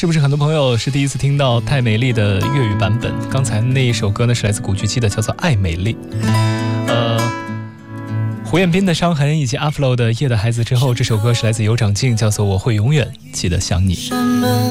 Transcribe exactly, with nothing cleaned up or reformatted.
是不是很多朋友是第一次听到太美丽的粤语版本？刚才那一首歌呢是来自古巨基的，叫做《爱美丽》。呃，胡彦斌的《伤痕》以及阿弗洛的《夜的孩子》之后，这首歌是来自尤长靖，叫做《我会永远记得想你》。